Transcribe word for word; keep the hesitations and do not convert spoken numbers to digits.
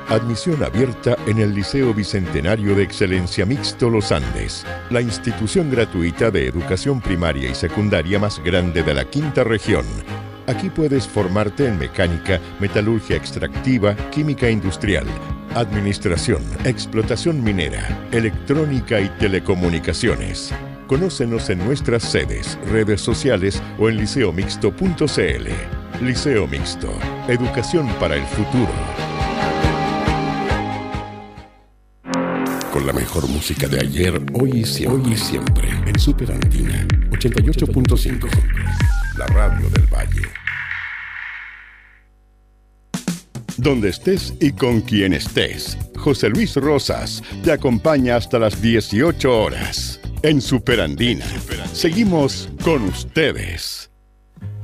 Admisión abierta en el Liceo Bicentenario de Excelencia Mixto Los Andes, la institución gratuita de educación primaria y secundaria más grande de la quinta región. Aquí puedes formarte en mecánica, metalurgia extractiva, química industrial, administración, explotación minera, electrónica y telecomunicaciones. Conócenos en nuestras sedes, redes sociales o en liceo mixto punto c l. Liceo Mixto, educación para el futuro. Con la mejor música de ayer, hoy y siempre, hoy y siempre. En Super Andina ochenta y ocho punto cinco, la radio del Valle. Donde estés y con quien estés, José Luis Rosas te acompaña hasta las dieciocho horas. En Super Andina, seguimos con ustedes.